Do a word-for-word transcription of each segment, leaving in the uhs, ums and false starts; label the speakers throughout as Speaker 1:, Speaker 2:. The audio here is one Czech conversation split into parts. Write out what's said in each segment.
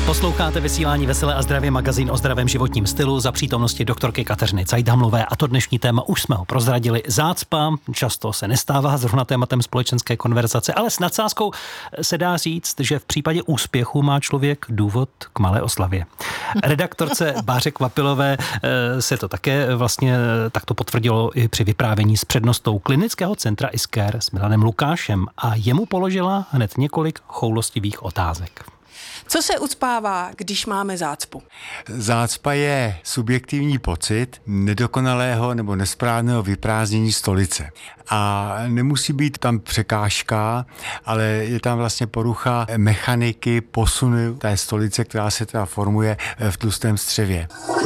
Speaker 1: Posloucháte vysílání Veselé a zdravě, magazín o zdravém životním stylu za přítomnosti doktorky Kateřiny Cajdhamlové, a to dnešní téma už jsme ho prozradili. Zácpa často se nestává zrovna tématem společenské konverzace, ale s nadsázkou se dá říct, že v případě úspěchu má člověk důvod k malé oslavě. Redaktorce Báře Kvapilové se to také vlastně takto potvrdilo i při vyprávění s přednostou klinického centra Isker s Milanem Lukášem a jemu položila hned několik choulostivých otázek.
Speaker 2: Co se ucpává, když máme zácpu?
Speaker 3: Zácpa je subjektivní pocit nedokonalého nebo nesprávného vyprázdnění stolice. A nemusí být tam překážka, ale je tam vlastně porucha mechaniky posunu té stolice, která se teda formuje v tlustém střevě.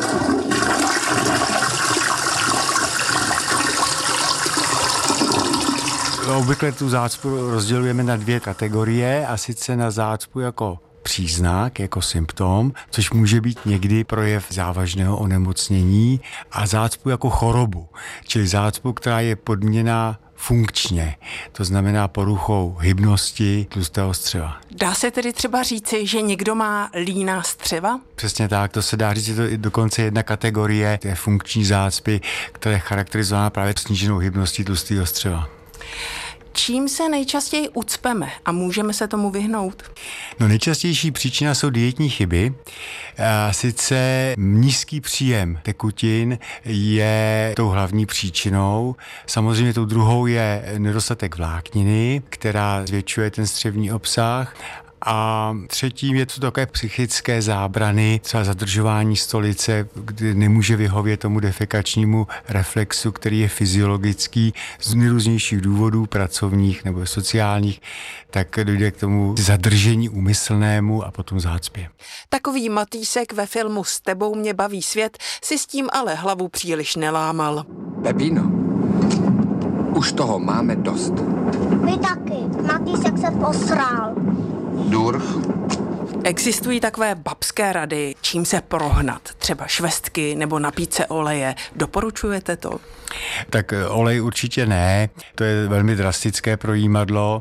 Speaker 3: Obvykle tu zácpu rozdělujeme na dvě kategorie, a sice na zácpu jako příznak, jako symptom, což může být někdy projev závažného onemocnění, a zácpu jako chorobu, čili zácpu, která je podmíněná funkčně, to znamená poruchou hybnosti tlustého střeva.
Speaker 2: Dá se tedy třeba říci, že někdo má líná střeva?
Speaker 3: Přesně tak, to se dá říct, je to dokonce jedna kategorie té funkční zácpy, která je charakterizovaná právě sníženou hybností tlustého střeva.
Speaker 2: Čím se nejčastěji ucpeme a můžeme se tomu vyhnout?
Speaker 3: No, nejčastější příčina jsou dietní chyby. A sice nízký příjem tekutin je tou hlavní příčinou. Samozřejmě tou druhou je nedostatek vlákniny, která zvětšuje ten střevní obsah. A třetím je to takové psychické zábrany, třeba zadržování stolice, kdy nemůže vyhovět tomu defekačnímu reflexu, který je fyziologický z nejrůznějších důvodů, pracovních nebo sociálních, tak dojde k tomu zadržení úmyslnému a potom zácpě.
Speaker 2: Takový Matýsek ve filmu S tebou mě baví svět si s tím ale hlavu příliš nelámal.
Speaker 4: Pepino, už toho máme dost.
Speaker 5: Vy taky. Matýsek se posral.
Speaker 4: Durch.
Speaker 2: Existují takové babské rady, čím se prohnat, třeba švestky nebo napít se oleje. Doporučujete to?
Speaker 3: Tak olej určitě ne, to je velmi drastické projímadlo,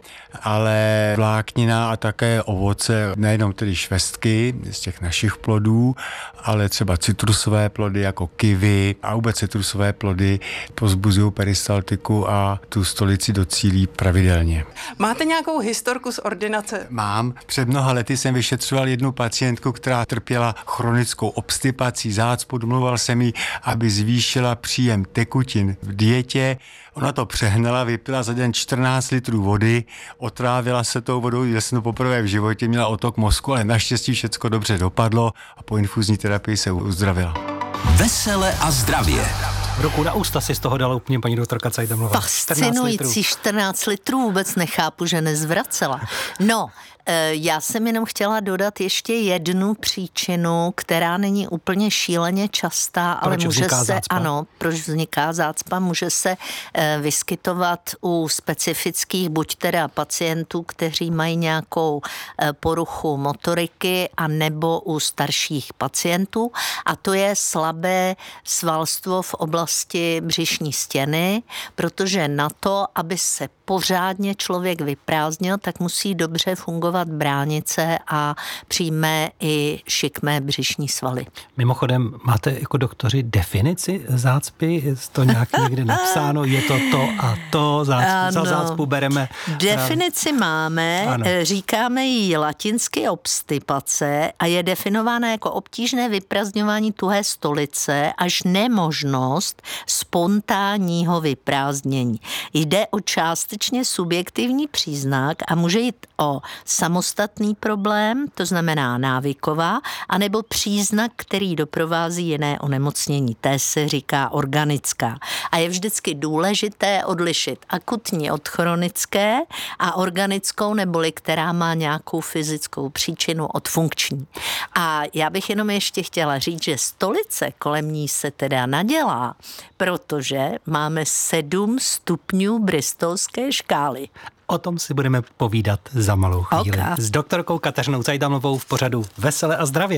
Speaker 3: ale vláknina a také ovoce, nejenom tedy švestky z těch našich plodů, ale třeba citrusové plody jako kiwi a vůbec citrusové plody pozbuzují peristaltiku a tu stolici docílí pravidelně.
Speaker 2: Máte nějakou historku z ordinace?
Speaker 3: Mám. Před mnoha lety jsem vyšetřoval jednu pacientku, která trpěla chronickou obstipací zácpu. Domluval jsem jí, aby zvýšila příjem tekutin v dietě. Ona to přehnala, vypila za den čtrnáct litrů vody, otrávila se tou vodou, já jsem to poprvé v životě, měla otok mozku, ale naštěstí všecko dobře dopadlo a po infuzní terapii se uzdravila.
Speaker 6: Vesele a zdravě.
Speaker 1: Ruku na ústa si z toho dala úplně paní doktorka Cajdhamlová.
Speaker 7: Fascinující čtrnáct litrů, vůbec nechápu, že nezvracela. No, já jsem jenom chtěla dodat ještě jednu příčinu, která není úplně šíleně častá, ale
Speaker 1: proč
Speaker 7: může se,
Speaker 1: zácpa?
Speaker 7: ano, proč vzniká zácpa, může se vyskytovat u specifických, buď teda pacientů, kteří mají nějakou poruchu motoriky, a nebo u starších pacientů, a to je slabé svalstvo v oblasti břišní stěny, protože na to, aby se pořádně člověk vyprázdnil, tak musí dobře fungovat bránice a přímé i šikmé břišní svaly.
Speaker 1: Mimochodem, máte jako doktoři definici zácpy? Je to nějak někde napsáno? Je to to a to? Zácpu, za zácpu bereme...
Speaker 7: Definici máme, ano. Říkáme jí latinsky obstipace a je definována jako obtížné vyprázdňování tuhé stolice až nemožnost spontánního vyprázdnění. Jde o částečně subjektivní příznak a může jít o samostatný problém, to znamená návyková, anebo příznak, který doprovází jiné onemocnění. Té se říká organická. A je vždycky důležité odlišit akutní od chronické a organickou, neboli která má nějakou fyzickou příčinu od funkční. A já bych jenom ještě chtěla říct, že stolice kolem ní se teda nadělá, protože máme sedm stupňů bristolské škály.
Speaker 1: O tom si budeme povídat za malou chvíli.
Speaker 7: Okay.
Speaker 1: S doktorkou Kateřinou Cajdhamlovou v pořadu Vesele a zdravě.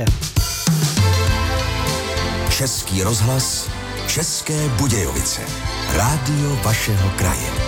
Speaker 6: Český rozhlas, České Budějovice. Rádio vašeho kraje.